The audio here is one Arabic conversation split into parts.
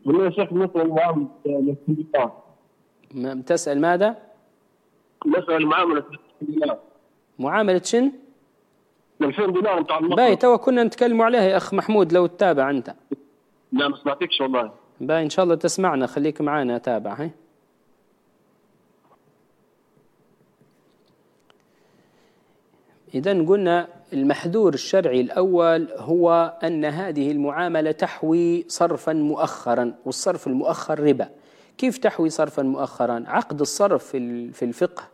بالله يا شيخ نسأل معاملة الاستثمار. تسأل ماذا؟ نسأل معاملة الاستثمار. معاملة شن؟ 2000 دينار بتاع المصرف. باي توا كنا نتكلم عليها يا أخ محمود لو تتابع أنت. لا ما سمعتكش والله. باي إن شاء الله تسمعنا، خليك معانا تابع. هاي إذن قلنا المحذور الشرعي الأول هو أن هذه المعاملة تحوي صرفا مؤخرا، والصرف المؤخر ربا. كيف تحوي صرفا مؤخرا؟ عقد الصرف في الفقه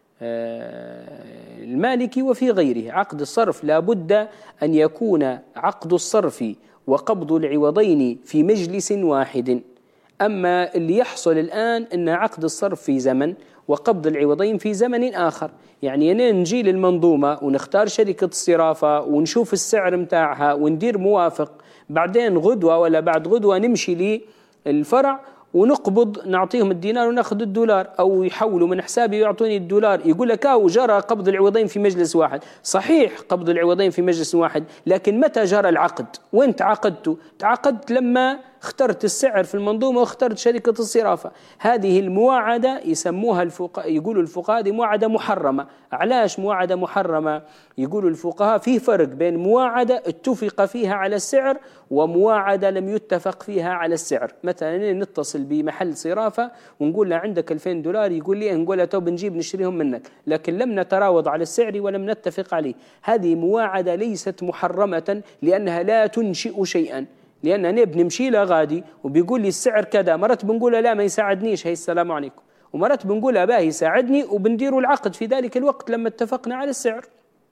المالكي وفي غيره، عقد الصرف لابد أن يكون عقد الصرف وقبض العوضين في مجلس واحد. أما اللي يحصل الآن أن عقد الصرف في زمن وقبض العوضين في زمن آخر، يعني نجي للمنظومة ونختار شركة الصرافة ونشوف السعر متاعها وندير موافق، بعدين غدوة ولا بعد غدوة نمشي للفرع ونقبض، نعطيهم الدينار وناخذ الدولار، أو يحولوا من حسابي ويعطوني الدولار. يقول لك جرى قبض العوضين في مجلس واحد. صحيح قبض العوضين في مجلس واحد، لكن متى جرى العقد؟ وين تعاقدت؟ تعاقدت لما اخترت السعر في المنظومة واخترت شركة الصرافة. هذه المواعدة يسموها الفقهاء، يقولوا الفقهاء دي مواعدة محرمة. علاش مواعدة محرمة؟ يقولوا الفقهاء في فرق بين مواعدة اتفق فيها على السعر ومواعدة لم يتفق فيها على السعر. مثلا نتصل بمحل صرافة ونقول له عندك 2000 دولار، يقول لي نقول له تو بنجيب نشتريهم منك، لكن لم نتراوض على السعر ولم نتفق عليه. هذه مواعدة ليست محرمة لأنها لا تنشئ شيئا، لأن أنا بنمشي له غادي وبيقول لي السعر كذا، مرات بنقول لا ما يساعدنيش، هي السلام عليكم، ومرات بنقول باه يساعدني وبنديروا العقد في ذلك الوقت لما اتفقنا على السعر.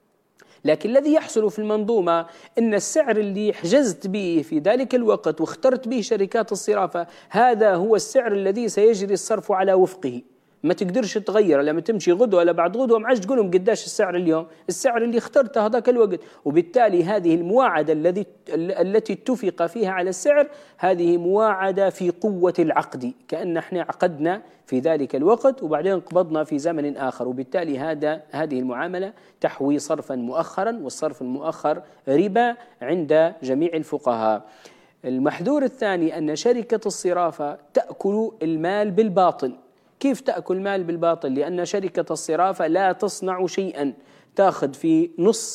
لكن الذي يحصل في المنظومة أن السعر اللي حجزت به في ذلك الوقت واخترت به شركات الصرافة هذا هو السعر الذي سيجري الصرف على وفقه، ما تقدرش تغير. لما تمشي غدوة ولا بعد غدوة ما عادش تقول لهم قداش السعر اليوم، السعر اللي اخترته هذاك الوقت. وبالتالي هذه المواعدة التي اتفق فيها على السعر هذه مواعدة في قوة العقد، كأن احنا عقدنا في ذلك الوقت وبعدين قبضنا في زمن آخر، وبالتالي هذه المعاملة تحوي صرفا مؤخرا، والصرف المؤخر ربا عند جميع الفقهاء. المحذور الثاني أن شركة الصرافة تأكل المال بالباطل. كيف تأكل المال بالباطل؟ لأن شركة الصرافة لا تصنع شيئا، تأخذ في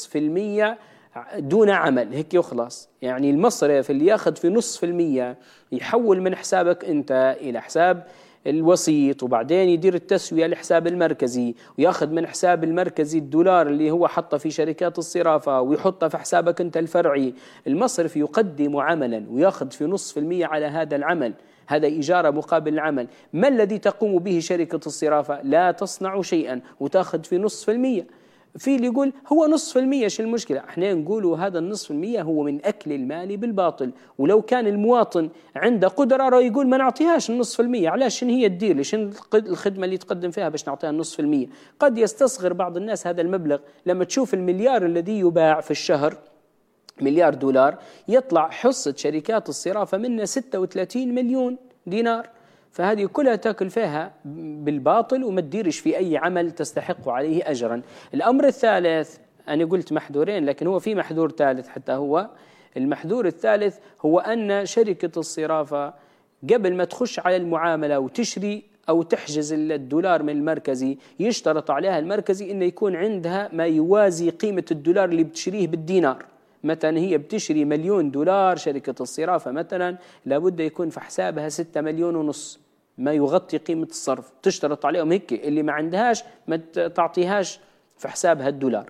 0.5% دون عمل هيك يخلص. يعني المصرف اللي يأخذ في 0.5% يحول من حسابك أنت إلى حساب الوسيط، وبعدين يدير التسوية لحساب المركزي، ويأخذ من حساب المركزي الدولار اللي هو حطه في شركات الصرافة ويحطه في حسابك أنت الفرعي. المصرف يقدم عملا ويأخذ في 0.5% على هذا العمل، هذا إجارة مقابل العمل. ما الذي تقوم به شركة الصرافة؟ لا تصنع شيئا وتأخذ في 0.5%. في اللي يقول هو 0.5%، شو المشكلة؟ احنا نقولوا هذا 0.5% هو من أكل المال بالباطل. ولو كان المواطن عنده قدرة يقول ما نعطيهاش 0.5%، علاش؟ شن هي تدير لي؟ شن الخدمة اللي تقدم فيها باش نعطيها 0.5%؟ قد يستصغر بعض الناس هذا المبلغ. لما تشوف المليار الذي يباع في الشهر، مليار دولار، يطلع حصة شركات الصرافة منه 36 مليون دينار. فهذه كلها تأكل فيها بالباطل وما تديرش في أي عمل تستحق عليه أجرا. الأمر الثالث، أنا قلت محذورين لكن هو في محذور ثالث حتى هو. المحذور الثالث هو أن شركة الصرافة قبل ما تخش على المعاملة وتشري أو تحجز الدولار من المركزي يشترط عليها المركزي أن يكون عندها ما يوازي قيمة الدولار اللي بتشريه بالدينار. مثلا هي بتشري 1,000,000 دولار شركة الصرافة مثلا، لابد يكون في حسابها 6,5 مليون ما يغطي قيمة الصرف. تشترط عليهم هيك، اللي ما عندهاش ما تعطيهاش في حسابها الدولار.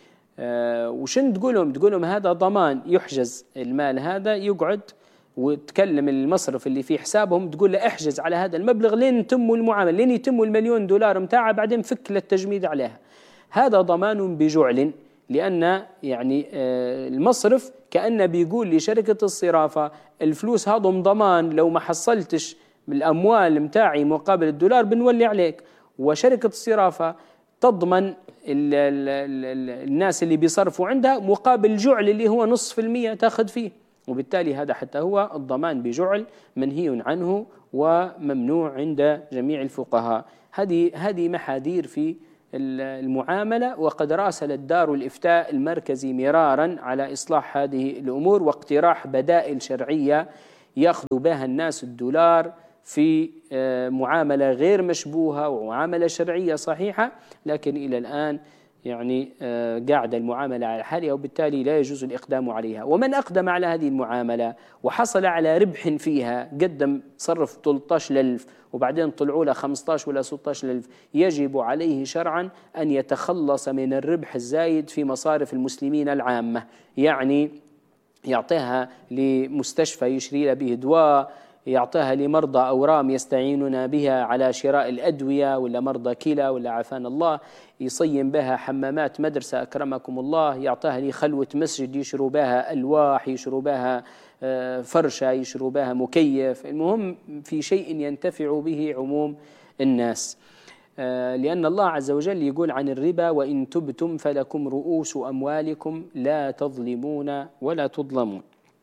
وشن تقولهم هذا ضمان، يحجز المال هذا، يقعد وتكلم المصرف اللي في حسابهم تقول له احجز على هذا المبلغ لين تموا المعاملة، لين يتموا 1,000,000 دولار متاعها، بعدين فك للتجميد عليها. هذا ضمان بجعل، لأن يعني المصرف كأنه بيقول لشركة الصرافة الفلوس هذا ضمان، لو ما حصلتش الأموال متاعي مقابل الدولار بنولي عليك. وشركة الصرافة تضمن الناس اللي بيصرفوا عندها مقابل جعل اللي هو 0.5% تأخذ فيه. وبالتالي هذا حتى هو الضمان بجعل منهي عنه وممنوع عند جميع الفقهاء. هذه محاذير في المعاملة، وقد راسلت دار الإفتاء المركزي مرارا على إصلاح هذه الأمور واقتراح بدائل شرعية يأخذوا بها الناس الدولار في معاملة غير مشبوهة ومعاملة شرعية صحيحة، لكن إلى الآن يعني قاعدة المعاملة على حالها، وبالتالي لا يجوز الإقدام عليها. ومن أقدم على هذه المعاملة وحصل على ربح فيها، قدم صرف 13,000 وبعدين طلعوا له 15 ولا 16,000، يجب عليه شرعا أن يتخلص من الربح الزايد في مصارف المسلمين العامة، يعني يعطيها لمستشفى يشري له به دواء، يعطيها لمرضى أورام يستعينون بها على شراء الأدوية، ولا مرضى كلى، ولا عافانا الله يصين بها حمامات مدرسة أكرمكم الله، يعطيها لخلوة مسجد يشروا بها ألواح، يشروا بها فرشة، يشروا بها مكيف، المهم في شيء ينتفع به عموم الناس. لأن الله عز وجل يقول عن الربا: وإن تبتم فلكم رؤوس أموالكم لا تظلمون ولا تظلمون.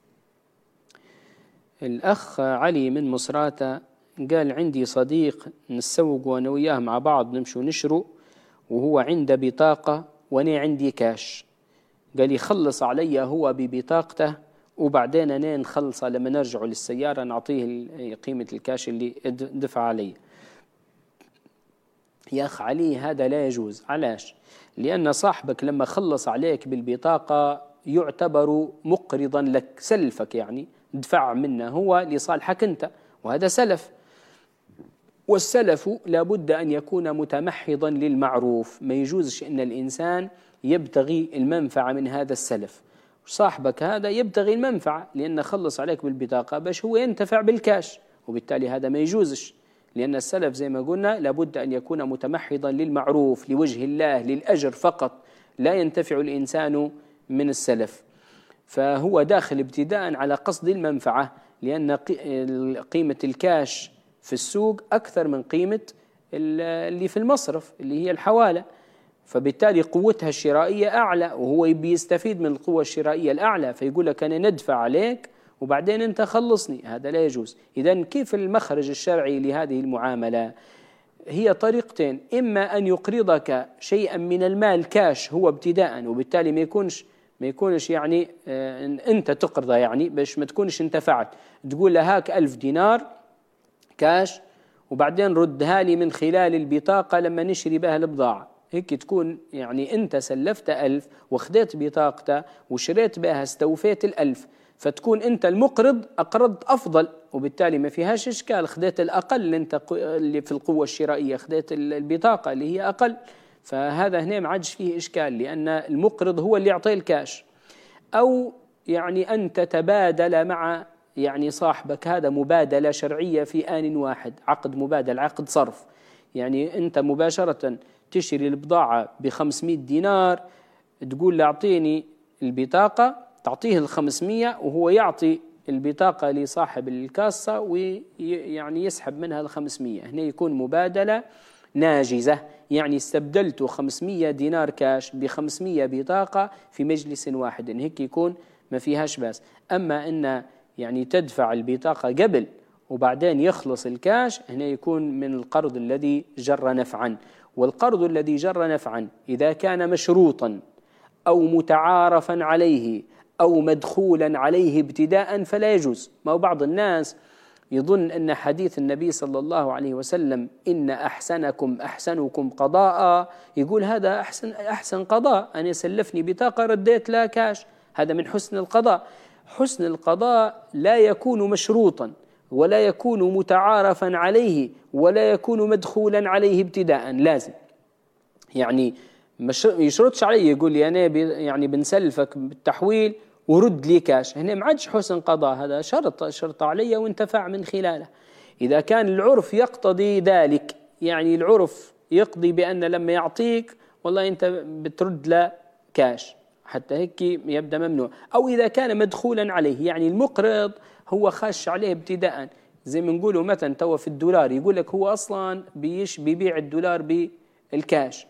الأخ علي من مصراتة قال: عندي صديق نسوق وأنا وياه مع بعض نمشي ونشروا، وهو عنده بطاقة وأنا عندي كاش، قال يخلص علي هو ببطاقته، وبعدين أنا نخلصه لما نرجع للسيارة نعطيه قيمة الكاش اللي دفع علي. يا أخ علي هذا لا يجوز. علاش؟ لأن صاحبك لما خلص عليك بالبطاقة يعتبر مقرضا لك، سلفك، يعني دفع منه هو لصالحك أنت، وهذا سلف، والسلف لابد أن يكون متمحضا للمعروف، ما يجوزش أن الإنسان يبتغي المنفعة من هذا السلف. صاحبك هذا يبتغي المنفعة لأنه خلص عليك بالبطاقة باش هو ينتفع بالكاش، وبالتالي هذا ما يجوزش، لأن السلف زي ما قلنا لابد أن يكون متمحضا للمعروف لوجه الله للأجر فقط، لا ينتفع الإنسان من السلف. فهو داخل ابتداء على قصد المنفعة، لأن قيمة الكاش في السوق أكثر من قيمة اللي في المصرف اللي هي الحوالة، فبالتالي قوتها الشرائية أعلى، وهو بيستفيد من القوة الشرائية الأعلى، فيقول لك أنا ندفع عليك وبعدين أنت خلصني، هذا لا يجوز. إذن كيف المخرج الشرعي لهذه المعاملة؟ هي طريقتين: إما أن يقرضك شيئا من المال كاش هو ابتداء، وبالتالي ما يكونش يعني أنت تقرضه، يعني باش ما تكونش انتفعت، تقول له هاك 1000 دينار كاش وبعدين ردها لي من خلال البطاقة لما نشري بها البضاعة، هيك تكون يعني أنت سلفت 1000 وخذيت بطاقته وشريت بها استوفيت 1000، فتكون أنت المقرض أقرضت أفضل، وبالتالي ما فيهاش إشكال، خذيت الأقل أنت اللي في القوة الشرائية، خذيت البطاقة اللي هي أقل، فهذا هنا ما عادش فيه إشكال، لأن المقرض هو اللي يعطيه الكاش. أو يعني أن تتبادل مع يعني صاحبك، هذا مبادلة شرعية في آن واحد، عقد مبادل، عقد صرف، يعني أنت مباشرة تشتري البضاعة ب500 دينار، تقول له أعطيني البطاقة، تعطيه 500 وهو يعطي البطاقة لصاحب الكاسة ويعني يسحب منها 500. هنا يكون مبادلة ناجزة، يعني استبدلت 500 دينار كاش ب500 بطاقة في مجلس واحد، هيك يكون ما فيهاش بأس. أما أن يعني تدفع البطاقة قبل وبعدين يخلص الكاش، هنا يكون من القرض الذي جر نفعا. والقرض الذي جر نفعا إذا كان مشروطا أو متعارفا عليه أو مدخولا عليه ابتداء فلا يجوز. ما بعض الناس يظن أن حديث النبي صلى الله عليه وسلم إن أحسنكم أحسنكم قضاء، يقول هذا أحسن قضاء، أنا سلفني بطاقة رديت لا كاش، هذا من حسن القضاء. حسن القضاء لا يكون مشروطا ولا يكون متعارفا عليه ولا يكون مدخولا عليه ابتداء، لازم يعني يشرطش عليه يقول لي أنا يعني بنسلفك بالتحويل ورد لي كاش، هنا ما عادش حسن قضاء، هذا شرط علي وانتفع من خلاله. إذا كان العرف يقتضي ذلك، يعني العرف يقضي بأن لما يعطيك والله أنت بترد له كاش، حتى هيك يبدأ ممنوع. أو إذا كان مدخولا عليه، يعني المقرض هو خاش عليه ابتداء، زي ما نقوله مثلا توا في الدولار، يقول لك هو أصلا بيبيع الدولار بالكاش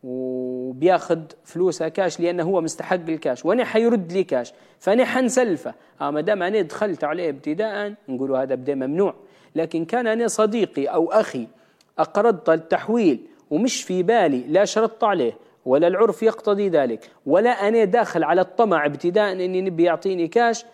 وبياخذ فلوسها كاش لأنه هو مستحق الكاش، وأنا حيرد لي كاش، فأنا حنسلفه. ما دام أنا دخلت عليه ابتداء نقوله هذا بدأ ممنوع. لكن كان أنا صديقي أو أخي أقرضت التحويل ومش في بالي، لا شرطت عليه ولا العرف يقتضي ذلك، ولا أنا داخل على الطمع ابتداء أني نبي يعطيني كاش،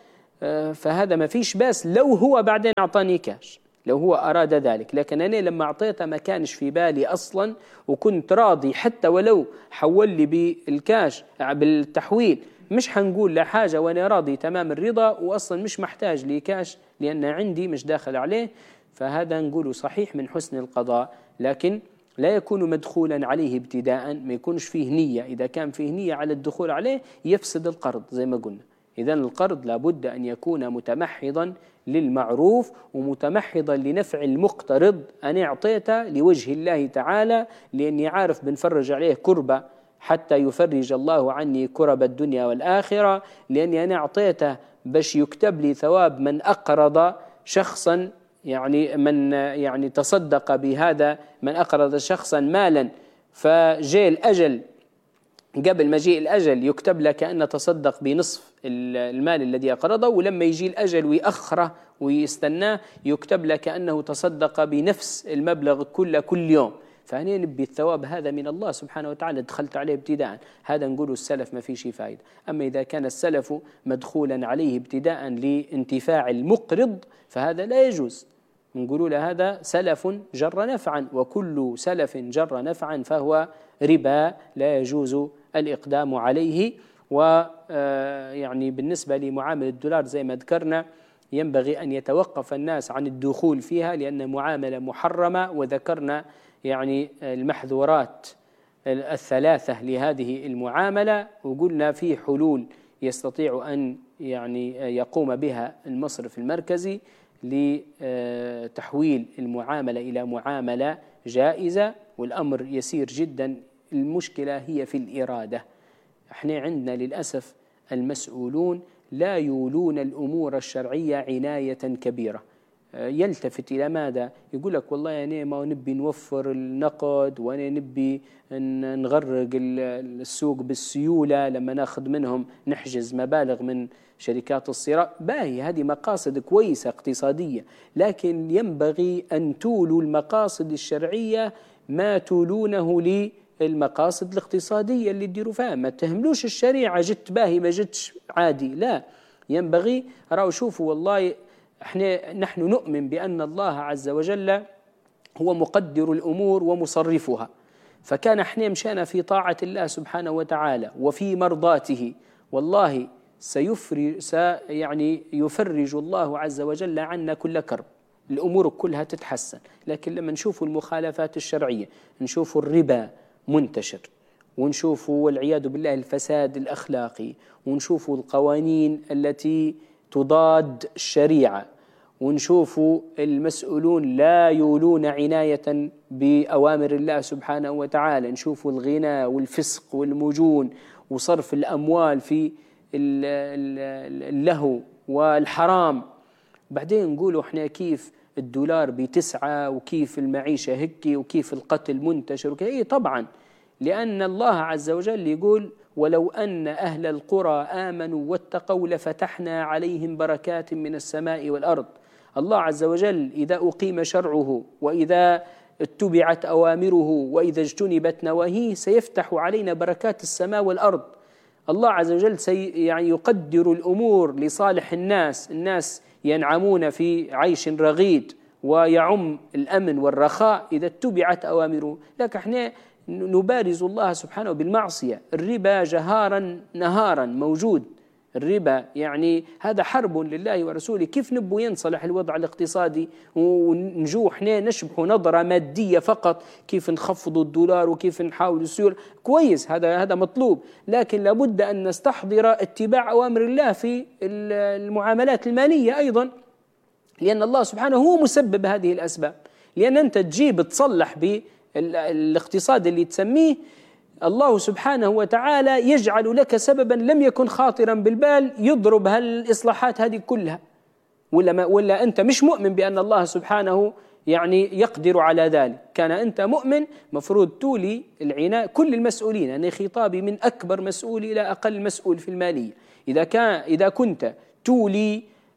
فهذا ما فيش باس لو هو بعدين أعطاني كاش، لو هو أراد ذلك. لكن أنا لما أعطيته ما كانش في بالي أصلا، وكنت راضي حتى ولو حول لي بالكاش بالتحويل، مش حنقول لا حاجة وأنا راضي تمام الرضا، وأصلا مش محتاج لي كاش لأن عندي مش داخل عليه، فهذا نقوله صحيح من حسن القضاء، لكن لا يكون مدخولا عليه ابتداء، ما يكونش فيه نية. إذا كان فيه نية على الدخول عليه يفسد القرض زي ما قلنا. إذن القرض لابد أن يكون متمحضا للمعروف ومتمحضا لنفع المقترض. أنا أعطيته لوجه الله تعالى لأني عارف بنفرج عليه كربة حتى يفرج الله عني كرب الدنيا والآخرة، لأني أنا أعطيته باش يكتب لي ثواب من أقرض شخصا، يعني من يعني تصدق بهذا، من أقرض شخصا مالا فجاء الأجل، قبل مجيء الأجل يكتب لك أن تصدق بنصف المال الذي أقرضه، ولما يجي الأجل ويأخره ويستناه يكتب لك أنه تصدق بنفس المبلغ كل يوم. فأنا نبي الثواب هذا من الله سبحانه وتعالى، دخلت عليه ابتداء. هذا نقول السلف ما فيه شي فائدة. أما إذا كان السلف مدخولا عليه ابتداء لانتفاع المقرض فهذا لا يجوز، نقول له هذا سلف جر نفعا، وكل سلف جر نفعا فهو ربا لا يجوز الإقدام عليه. ويعني بالنسبة لمعاملة الدولار زي ما ذكرنا ينبغي أن يتوقف الناس عن الدخول فيها لأن معاملة محرمة، وذكرنا يعني المحظورات الثلاثة لهذه المعاملة، وقلنا في حلول يستطيع أن يعني يقوم بها المصرف المركزي لتحويل المعاملة إلى معاملة جائزة، والأمر يسير جدا. المشكلة هي في الإرادة. احنا عندنا للأسف المسؤولون لا يولون الأمور الشرعية عناية كبيرة. يلتفت إلى ماذا؟ يقول لك والله أنا ما نبي نوفر النقد، وأنا نبي نغرق السوق بالسيولة، لما ناخذ منهم نحجز مبالغ من شركات الصراع. باهي، هذه مقاصد كويسة اقتصادية، لكن ينبغي أن تولوا المقاصد الشرعية ما تولونه للمقاصد الاقتصادية اللي تديروا فيها. ما تهملوش الشريعة جت باهي ما جتش عادي، لا، ينبغي راهو شوفوا والله نحن نؤمن بأن الله عز وجل هو مقدر الأمور ومصرفها، فكان احنا مشانا في طاعة الله سبحانه وتعالى وفي مرضاته، والله يعني يفرج الله عز وجل عنا كل كرب، الأمور كلها تتحسن. لكن لما نشوف المخالفات الشرعية، نشوف الربا منتشر، ونشوف والعياذ بالله الفساد الأخلاقي، ونشوف القوانين التي تضاد الشريعة، ونشوف المسؤولون لا يولون عناية بأوامر الله سبحانه وتعالى، نشوف الغنى والفسق والمجون وصرف الأموال في اللهو والحرام. بعدين نقولوا احنا كيف الدولار ب9 وكيف المعيشة هكي وكيف القتل منتشر إيه طبعا، لأن الله عز وجل يقول ولو أن أهل القرى آمنوا واتقوا لفتحنا عليهم بركات من السماء والأرض. الله عز وجل إذا أقيم شرعه وإذا اتبعت أوامره وإذا اجتنبت نواهيه سيفتح علينا بركات السماء والأرض. الله عز وجل يعني يقدر الأمور لصالح الناس ينعمون في عيش رغيد ويعم الأمن والرخاء إذا اتبعت أوامره. لكن احنا نبارز الله سبحانه بالمعصية. الربا جهارا نهارا موجود، الربا يعني هذا حرب لله ورسوله. كيف نبو ينصلح الوضع الاقتصادي ونجو احنا نشبح نظرة مادية فقط، كيف نخفض الدولار وكيف نحاول السيولة؟ كويس، هذا مطلوب، لكن لابد أن نستحضر اتباع أوامر الله في المعاملات المالية أيضا، لأن الله سبحانه هو مسبب هذه الأسباب. لأن أنت تجيب تصلح بالاقتصاد اللي تسميه، الله سبحانه وتعالى يجعل لك سببا لم يكن خاطرا بالبال يضرب هالإصلاحات هذه كلها، ولا أنت مش مؤمن بأن الله سبحانه يعني يقدر على ذلك. كان أنت مؤمن مفروض تولي العناية كل المسؤولين. أنا خطابي من أكبر مسؤول إلى أقل مسؤول في المالية. إذا كنت تولي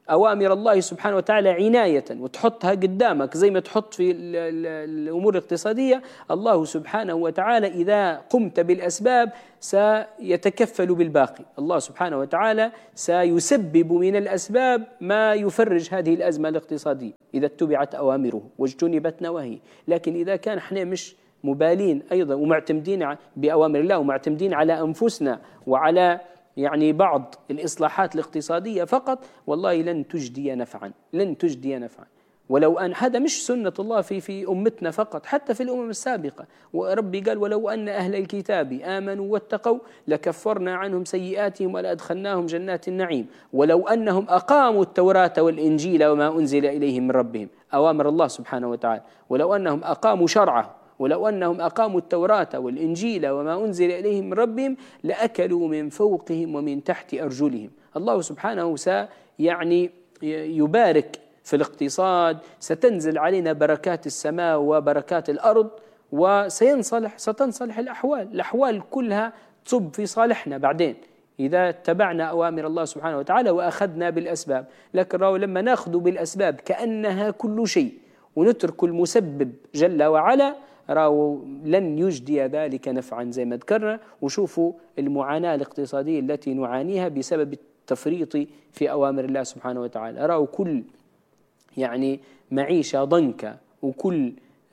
أوامر الله سبحانه وتعالى عناية وتحطها قدامك زي ما تحط في الأمور الاقتصادية، الله سبحانه وتعالى إذا قمت بالأسباب سيتكفل بالباقي. الله سبحانه وتعالى سيسبب من الأسباب ما يفرج هذه الأزمة الاقتصادية إذا اتبعت أوامره واجتنبت نواهيه. لكن إذا كان احنا مش مبالين أيضا ومعتمدين بأوامر الله ومعتمدين على أنفسنا وعلى يعني بعض الإصلاحات الاقتصادية فقط، والله لن تجدي نفعا، لن تجدي نفعا. ولو أن هذا مش سنة الله في أمتنا فقط، حتى في الأمم السابقة. وربي قال ولو أن أهل الكتاب آمنوا واتقوا لكفرنا عنهم سيئاتهم ولأدخلناهم جنات النعيم ولو أنهم أقاموا التوراة والإنجيل وما أنزل إليهم من ربهم. أوامر الله سبحانه وتعالى، ولو أنهم أقاموا شرعه، ولو أنهم أقاموا التوراة والإنجيل وما أنزل إليهم من ربهم لأكلوا من فوقهم ومن تحت أرجلهم. الله سبحانه يعني يبارك في الاقتصاد، ستنزل علينا بركات السماء وبركات الأرض، ستنصلح الأحوال كلها تصب في صالحنا بعدين إذا اتبعنا أوامر الله سبحانه وتعالى وأخذنا بالأسباب. لكن لما نأخذ بالأسباب كأنها كل شيء ونترك المسبب جل وعلا لن يجدي ذلك نفعا زي ما ذكرنا. وشوفوا المعاناة الاقتصادية التي نعانيها بسبب التفريط في أوامر الله سبحانه وتعالى. كل يعني معيشة ضنكة وكل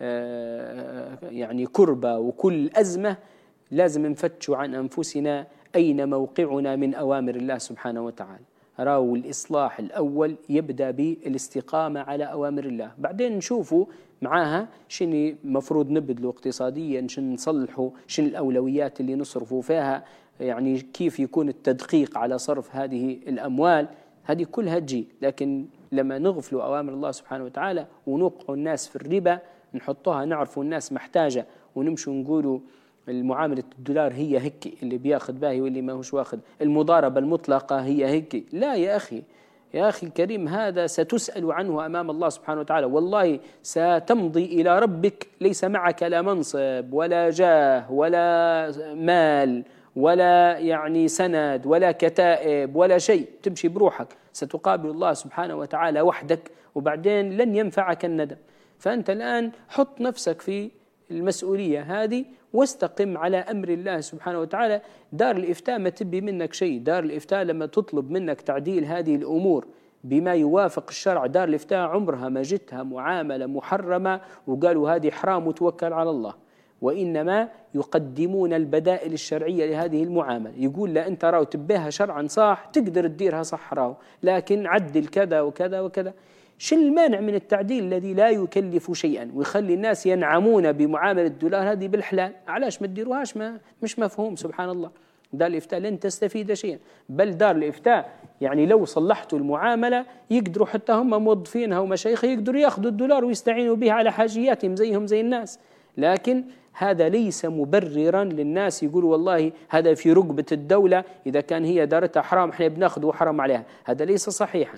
يعني كربة وكل أزمة لازم نفتش عن أنفسنا أين موقعنا من أوامر الله سبحانه وتعالى. الإصلاح الأول يبدأ بالاستقامة على أوامر الله، بعدين نشوفوا معاها شنو مفروض نبذله اقتصاديا، شنو نصلحه، شنو الأولويات اللي نصرفوا فيها، يعني كيف يكون التدقيق على صرف هذه الأموال. هذه كلها تجي. لكن لما نغفلوا أوامر الله سبحانه وتعالى ونوقعوا الناس في الربا، نحطوها نعرفوا الناس محتاجة ونمشوا نقولوا المعاملة الدولار هي هيك اللي بياخذ باهي واللي ما هوش واخذ، المضاربة المطلقة هي هيك. لا يا أخي الكريم، هذا ستسأل عنه أمام الله سبحانه وتعالى. والله ستمضي إلى ربك ليس معك لا منصب ولا جاه ولا مال ولا يعني سند ولا كتائب ولا شيء، تمشي بروحك، ستقابل الله سبحانه وتعالى وحدك، وبعدين لن ينفعك الندم. فأنت الآن حط نفسك في المسؤولية هذه واستقم على أمر الله سبحانه وتعالى. دار الإفتاء ما تبي منك شيء. دار الإفتاء لما تطلب منك تعديل هذه الأمور بما يوافق الشرع، دار الإفتاء عمرها ما جتها معاملة محرمة وقالوا هذه حرام وتوكل على الله، وإنما يقدمون البدائل الشرعية لهذه المعاملة. يقول لا أنت تبيها شرعا صح، تقدر تديرها صح لكن عدل كذا وكذا وكذا. شو المانع من التعديل الذي لا يكلف شيئا ويخلي الناس ينعمون بمعاملة الدولار هذه بالحلال؟ علاش ما تديروهاش؟ مش مفهوم. سبحان الله. دار الإفتاء لن تستفيد شيئا، بل دار الإفتاء يعني لو صلحتوا المعاملة يقدروا حتى هم موظفينها ومشايخ يقدروا ياخذوا الدولار ويستعينوا به على حاجياتهم زيهم زي الناس. لكن هذا ليس مبررا للناس يقولوا والله هذا في رقبة الدولة، إذا كان هي دارتها حرام احنا بناخذ وحرام عليها. هذا ليس صحيحا.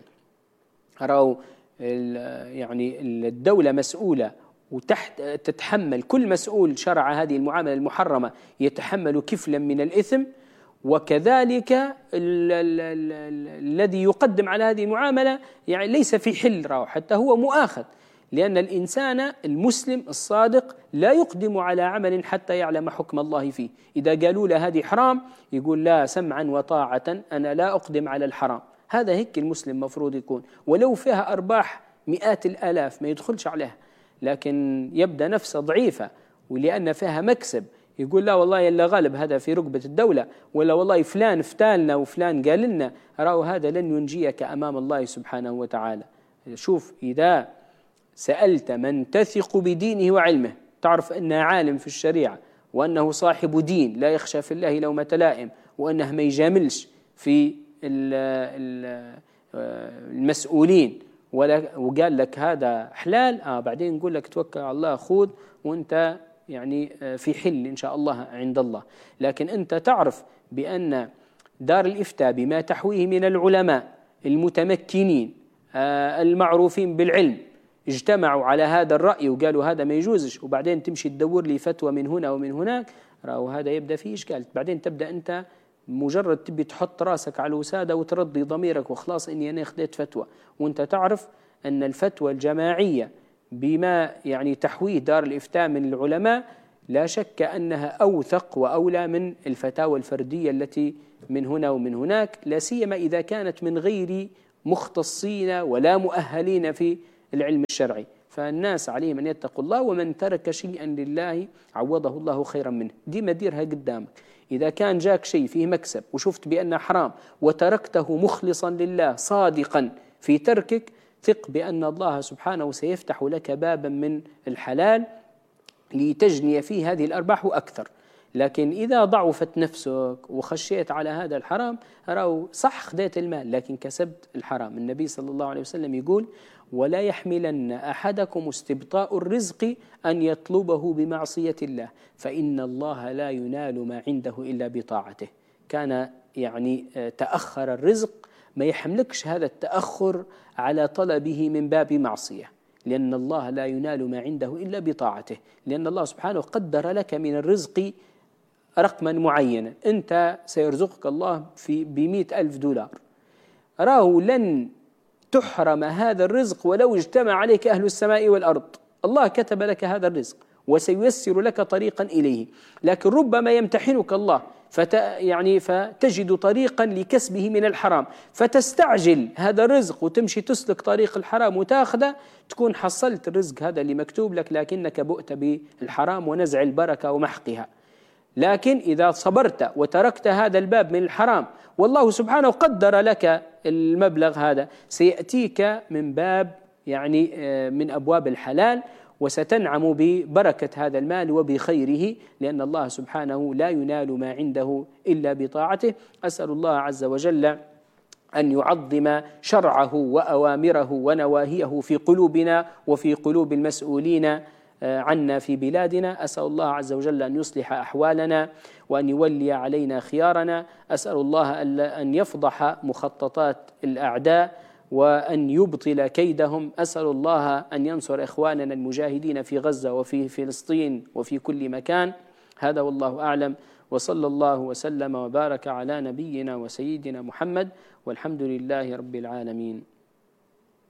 يعني الدولة مسؤولة وتحت تتحمل، كل مسؤول شرع هذه المعاملة المحرمة يتحمل كفلا من الإثم، وكذلك الذي يقدم على هذه المعاملة يعني ليس في حل حتى هو مؤاخذ، لأن الإنسان المسلم الصادق لا يقدم على عمل حتى يعلم حكم الله فيه. إذا قالوا له هذه حرام يقول لا، سمعا وطاعة، أنا لا أقدم على الحرام. هذا هيك المسلم مفروض يكون، ولو فيها أرباح مئات الآلاف ما يدخلش عليها، لكن يبدأ نفسه ضعيفة ولأن فيها مكسب يقول لا والله يلا غالب هذا في رقبة الدولة، ولا والله فلان افتالنا وفلان قال لنا. هذا لن ينجيك أمام الله سبحانه وتعالى. شوف، إذا سألت من تثق بدينه وعلمه، تعرف أنه عالم في الشريعة وأنه صاحب دين لا يخشى في الله لومة لائم، وأنه ما يجاملش في المسؤولين وقال لك هذا حلال، بعدين نقول لك توكل على الله، خذ وانت يعني في حل إن شاء الله عند الله. لكن أنت تعرف بأن دار الإفتاء بما تحويه من العلماء المتمكنين المعروفين بالعلم اجتمعوا على هذا الرأي وقالوا هذا ما يجوزش، وبعدين تمشي تدور لي فتوى من هنا ومن هناك، هذا يبدأ فيه إشكال. بعدين تبدأ أنت مجرد تبي تحط راسك على الوسادة وترضي ضميرك وخلاص إني أنا خديت فتوى، وأنت تعرف أن الفتوى الجماعية بما يعني تحويه دار الإفتاء من العلماء لا شك أنها أوثق وأولى من الفتاوى الفردية التي من هنا ومن هناك، لا سيما إذا كانت من غير مختصين ولا مؤهلين في العلم الشرعي. فالناس عليهم أن يتقوا الله، ومن ترك شيئا لله عوضه الله خيرا منه. دي مديرها قدامك، إذا كان جاك شيء فيه مكسب وشفت بأنه حرام وتركته مخلصا لله صادقا في تركك، ثق بأن الله سبحانه سيفتح لك بابا من الحلال لتجني فيه هذه الأرباح وأكثر. لكن إذا ضعفت نفسك وخشيت على هذا الحرام، راو صح خديت المال لكن كسبت الحرام. النبي صلى الله عليه وسلم يقول: ولا يحملن أحدكم استبطاء الرزق أن يطلبه بمعصية الله، فإن الله لا ينال ما عنده إلا بطاعته. كان يعني تأخر الرزق، ما يحملكش هذا التأخر على طلبه من باب معصية، لأن الله لا ينال ما عنده إلا بطاعته، لأن الله سبحانه قدر لك من الرزق رقما معينا، أنت سيرزقك الله في $100,000، راه لن تحرم هذا الرزق ولو اجتمع عليك أهل السماء والأرض. الله كتب لك هذا الرزق وسييسر لك طريقا إليه، لكن ربما يمتحنك الله فتجد طريقا لكسبه من الحرام، فتستعجل هذا الرزق وتمشي تسلك طريق الحرام وتاخذه، تكون حصلت الرزق هذا اللي مكتوب لك لكنك بؤت بالحرام ونزع البركة ومحقها. لكن إذا صبرت وتركت هذا الباب من الحرام والله سبحانه قدر لك المبلغ هذا، سيأتيك من باب من أبواب الحلال، وستنعم ببركة هذا المال وبخيره، لأن الله سبحانه لا ينال ما عنده إلا بطاعته. أسأل الله عز وجل أن يعظم شرعه وأوامره ونواهيه في قلوبنا وفي قلوب المسؤولين عنا في بلادنا. أسأل الله عز وجل أن يصلح أحوالنا وأن يولي علينا خيارنا. أسأل الله أن يفضح مخططات الأعداء وأن يبطل كيدهم. أسأل الله أن ينصر إخواننا المجاهدين في غزة وفي فلسطين وفي كل مكان. هذا والله أعلم، وصلى الله وسلم وبارك على نبينا وسيدنا محمد، والحمد لله رب العالمين.